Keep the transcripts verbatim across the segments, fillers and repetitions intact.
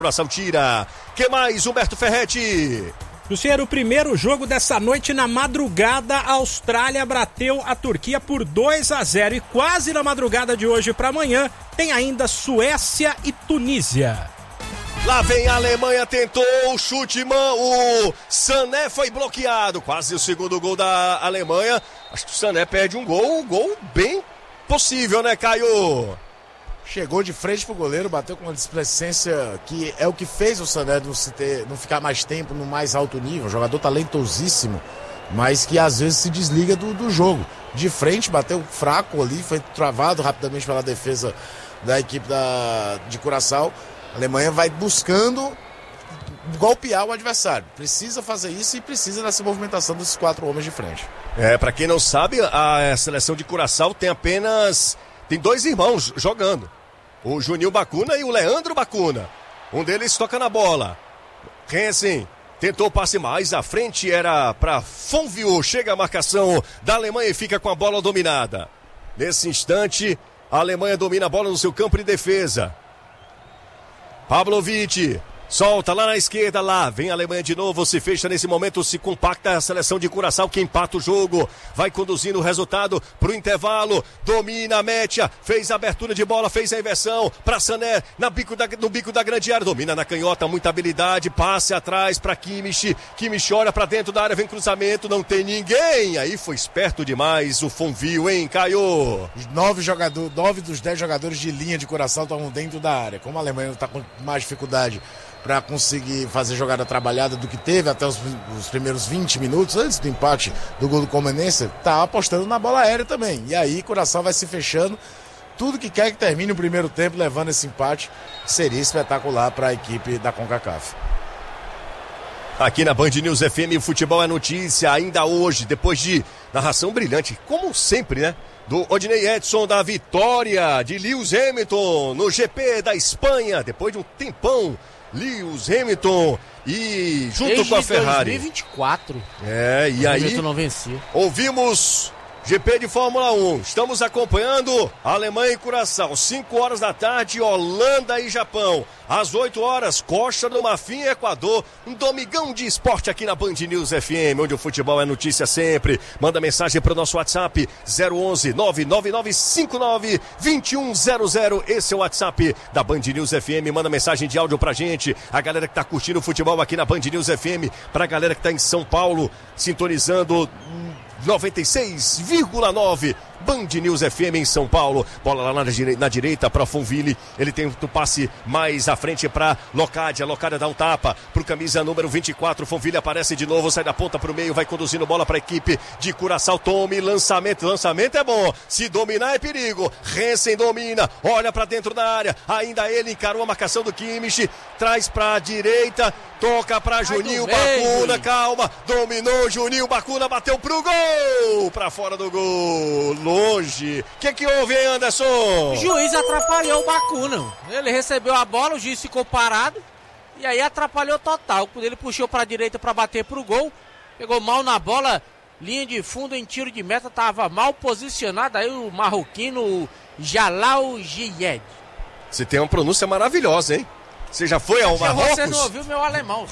Coração tira. Que mais, Humberto Ferretti? Luciano, o primeiro jogo dessa noite na madrugada, a Austrália bateu a Turquia por dois a zero e quase na madrugada de hoje para amanhã tem ainda Suécia e Tunísia. Lá vem a Alemanha, tentou o chute, o Sané foi bloqueado, quase o segundo gol da Alemanha. Acho que o Sané perde um gol, um gol bem possível, né, Caio? Chegou de frente pro goleiro, bateu com uma displicência que é o que fez o Sané não, se ter, não ficar mais tempo no mais alto nível. Um jogador talentosíssimo, mas que às vezes se desliga do, do jogo. De frente, bateu fraco ali, foi travado rapidamente pela defesa da equipe da, de Curaçao. A Alemanha vai buscando golpear o adversário. Precisa fazer isso e precisa dessa movimentação desses quatro homens de frente. É, pra quem não sabe, a seleção de Curaçao tem apenas... Tem dois irmãos jogando. O Juninho Bacuna e o Leandro Bacuna. Um deles toca na bola. Hansen tentou o passe mais à frente, era para Fonvio. Chega a marcação da Alemanha e fica com a bola dominada. Nesse instante, a Alemanha domina a bola no seu campo de defesa. Pavlovic solta lá na esquerda, lá vem a Alemanha de novo, se fecha nesse momento, se compacta a seleção de Curaçao que empata o jogo, vai conduzindo o resultado pro intervalo, domina a Métia, fez a abertura de bola, fez a inversão para Sané na bico da, no bico da grande área, domina na canhota, muita habilidade, passe atrás para Kimmich, Kimmich olha para dentro da área, vem cruzamento, não tem ninguém, aí foi esperto demais o Fonvio, hein, Caio? Nove, jogador, nove dos dez jogadores de linha de Curaçao estavam dentro da área, como a Alemanha está com mais dificuldade para conseguir fazer jogada trabalhada do que teve até os, os primeiros vinte minutos, antes do empate do gol do Comenense, tá apostando na bola aérea também. E aí Curaçao vai se fechando. Tudo que quer que termine o primeiro tempo levando esse empate seria espetacular para a equipe da CONCACAF. Aqui na Band News F M, o futebol é notícia ainda hoje, depois de narração brilhante, como sempre, né? Do Odinei Edson, da vitória de Lewis Hamilton no G P da Espanha, depois de um tempão. Lewis Hamilton e junto Desde com a Ferrari. dois mil e vinte e quatro. É, e aí Hamilton não vencia. Ouvimos G P de Fórmula um. Estamos acompanhando a Alemanha e Curaçao. cinco horas da tarde, Holanda e Japão. Às oito horas, Costa do Marfim e Equador. Um domingão de esporte aqui na Band News F M, onde o futebol é notícia sempre. Manda mensagem para o nosso WhatsApp zero onze, nove nove nove cinco nove, dois um zero zero. Esse é o WhatsApp da Band News F M. Manda mensagem de áudio pra gente. A galera que tá curtindo o futebol aqui na Band News F M. Pra galera que tá em São Paulo, sintonizando noventa e seis vírgula nove Band News F M em São Paulo. Bola lá na, direi- na direita para Fonville. Ele tem o passe mais à frente para Locádia. Locádia dá um tapa pro camisa número vinte e quatro. Fonville aparece de novo, sai da ponta pro meio, vai conduzindo bola para a equipe de Curaçao. Tome lançamento. Lançamento é bom. Se dominar é perigo. Hansen domina, olha para dentro da área. Ainda ele encarou a marcação do Kimmich. Traz para a direita, toca para Juninho Bacuna. Calma, dominou Juninho Bacuna, bateu pro gol. Para fora do gol. Longe. O que que houve, hein, Anderson? O juiz atrapalhou o Bacuna. Ele recebeu a bola, o juiz ficou parado e aí atrapalhou total. Quando ele puxou para a direita para bater pro gol, pegou mal na bola, linha de fundo em tiro de meta, tava mal posicionado. Aí o marroquino Jalal Gied. Você tem uma pronúncia maravilhosa, hein? Você já foi ao Marrocos? Você não ouviu meu alemão.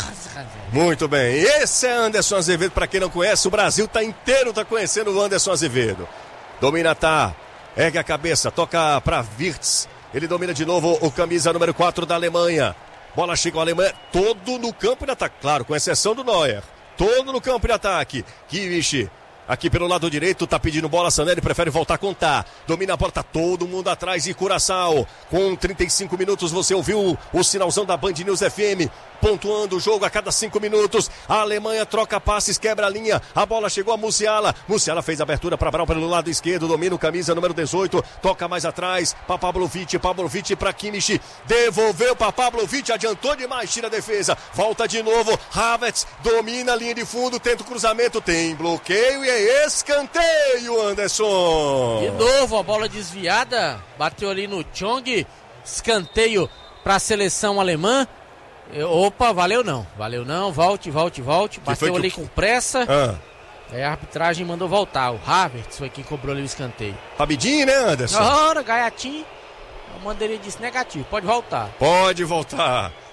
Muito bem. Esse é Anderson Azevedo. Para quem não conhece, o Brasil tá inteiro tá conhecendo o Anderson Azevedo. Domina, tá. Ergue a cabeça, toca para Wirtz. Ele domina de novo o camisa número quatro da Alemanha. Bola chega a Alemanha todo no campo de ataque. Claro, com exceção do Neuer. Todo no campo de ataque. Kimmich. Aqui pelo lado direito, tá pedindo bola, Sané, ele prefere voltar a contar. Domina a bola, tá todo mundo atrás de Curaçao. Com trinta e cinco minutos, você ouviu o sinalzão da Band News F M. Pontuando o jogo a cada cinco minutos. A Alemanha troca passes, quebra a linha. A bola chegou a Musiala. Musiala fez a abertura para Brown pelo lado esquerdo. Domina o camisa número dezoito. Toca mais atrás para Pavlovic. Pavlovic para Kimmich. Devolveu para Pavlovic. Adiantou demais, tira a defesa. Volta de novo. Havertz domina a linha de fundo. Tenta o cruzamento. Tem bloqueio e é escanteio, Anderson. De novo a bola desviada. Bateu ali no Chong. Escanteio para a seleção alemã. Opa, valeu não, valeu não, volte, volte, volte, bateu ali com pressa, ah. Aí a arbitragem mandou voltar, o Havertz foi quem cobrou ali o escanteio. Rapidinho, né, Anderson? Ora, gaiatinho, A bandeirinha disse negativo, pode voltar. Pode voltar.